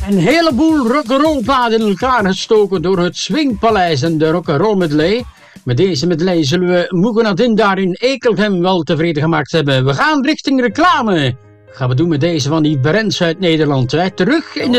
Een heleboel rock'n'roll-platen in elkaar gestoken door het Swingpaleis en de rock'n'roll medley. Met deze medley zullen we Mugenadin daar in Ekelgem wel tevreden gemaakt hebben. We gaan richting reclame. Gaan we doen met deze van die Berends uit Nederland. Terug in de